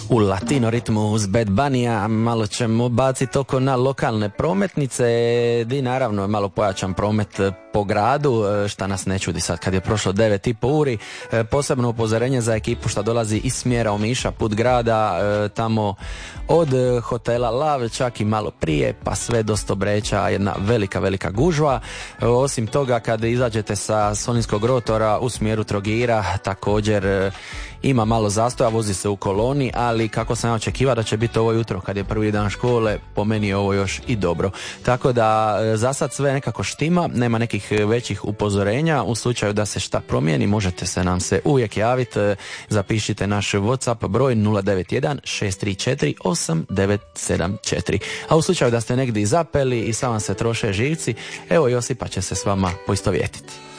U latino ritmu uz Bad Bunny-a malo ćemo baciti oko na lokalne prometnice, di naravno je malo pojačan promet po gradu, šta nas ne čudi sad kad je prošlo 9,5 uri. Posebno upozorenje za ekipu šta dolazi iz smjera Omiša put grada, tamo od hotela Lav čak i malo prije pa sve do Stobreća, jedna velika gužva. Osim toga kad izađete sa Solinskog rotora u smjeru Trogira također ima malo zastoja, vozi se u koloni, ali kako sam očekivao da će biti ovo jutro kad je prvi dan škole, po meni je ovo još i dobro. Tako da za sad sve nekako štima, nema nekih većih upozorenja. U slučaju da se šta promijeni možete se nam se uvijek javiti, zapišite naš WhatsApp broj 091 634 8974. A u slučaju da ste negdje zapeli i sad vam se troše živci, evo Josipa će se s vama poistovjetiti.